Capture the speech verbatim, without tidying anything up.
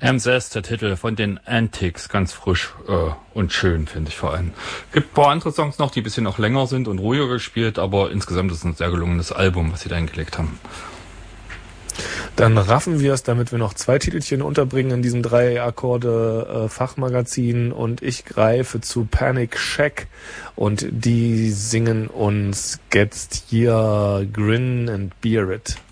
Hamzess, der Titel von den Antics, ganz frisch äh, und schön, finde ich vor allem. Gibt ein paar andere Songs noch, die ein bisschen noch länger sind und ruhiger gespielt, aber insgesamt ist es ein sehr gelungenes Album, was sie da eingelegt haben. Dann raffen wir es, damit wir noch zwei Titelchen unterbringen in diesem drei Akkorde äh, Fachmagazin, und ich greife zu Panic Shack und die singen uns Get Your Grin and Bear It.